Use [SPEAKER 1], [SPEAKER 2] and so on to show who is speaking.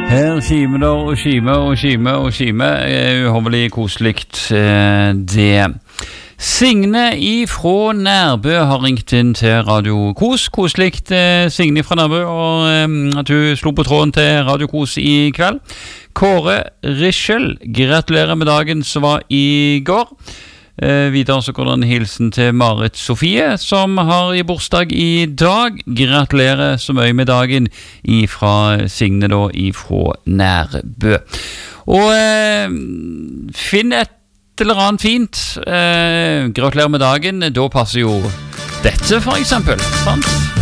[SPEAKER 1] Her kimer det og kimer. Uholdelig koselikt det. Signe ifra Nærbø har ringt inn til Radio Kos. Koselikt Signe fra Nærbø, og at du slo på tråden til Radio Kos i kveld. Kåre Rischel, gratulerer med dagen som var i går. Videre så går det en hilsen til Marit Sofie, som har i bursdag i dag. Gratulerer så mye med dagen ifra Signe da, ifra Nærbø. Og finn et eller annet fint. Gratulerer med dagen. Da passer jo dette for eksempel, sant?